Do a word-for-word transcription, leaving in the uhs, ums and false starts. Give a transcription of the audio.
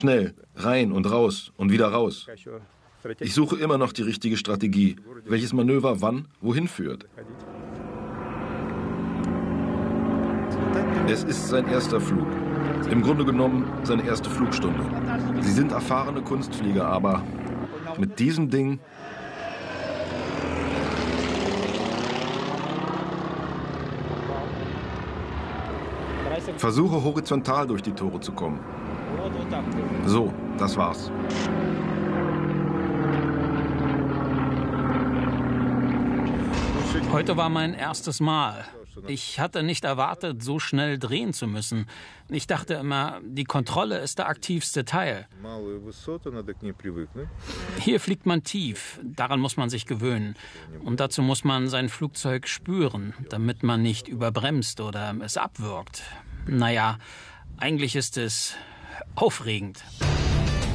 Schnell, rein und raus und wieder raus. Ich suche immer noch die richtige Strategie, welches Manöver wann, wohin führt. Es ist sein erster Flug. Im Grunde genommen seine erste Flugstunde. Sie sind erfahrene Kunstflieger, aber mit diesem Ding... Versuche horizontal durch die Tore zu kommen. So, das war's. Heute war mein erstes Mal. Ich hatte nicht erwartet, so schnell drehen zu müssen. Ich dachte immer, die Kontrolle ist der aktivste Teil. Hier fliegt man tief, daran muss man sich gewöhnen. Und dazu muss man sein Flugzeug spüren, damit man nicht überbremst oder es abwürgt. Naja, eigentlich ist es aufregend.